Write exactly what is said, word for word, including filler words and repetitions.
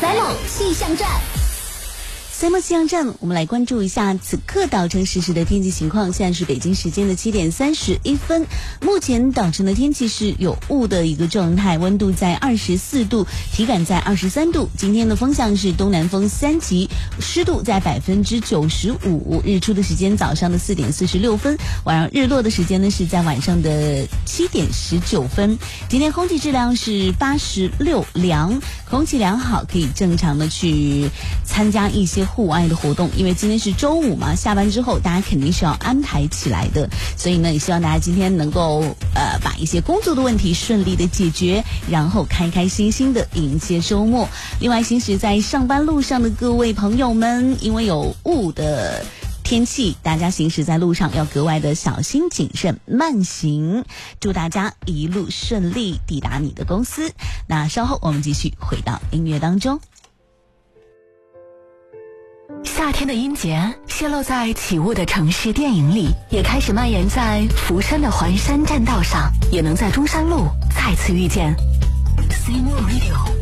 C M O 气象站。 C M O 气象站，我们来关注一下此刻岛城实时的天气情况。现在是北京时间的七点三十一分，目前岛城的天气是有雾的一个状态，温度在二十四度，体感在二十三度。今天的风向是东南风三级，湿度在百分之九十五。日出的时间早上的四点四十六分，晚上日落的时间呢是在晚上的七点十九分。今天空气质量是八十六，良，空气良好，可以正常的去参加一些户外的活动，因为今天是周五嘛，下班之后大家肯定是要安排起来的，所以呢也希望大家今天能够呃把一些工作的问题顺利的解决，然后开开心心的迎接周末。另外行驶在上班路上的各位朋友们，因为有雾的天气，大家行驶在路上要格外的小心谨慎，慢行。祝大家一路顺利抵达你的公司。那稍后我们继续回到音乐当中。 夏天的音节泄露在起雾的城市电影里，也开始蔓延在福山的环山栈道上，也能在中山路再次遇见。C M O Radio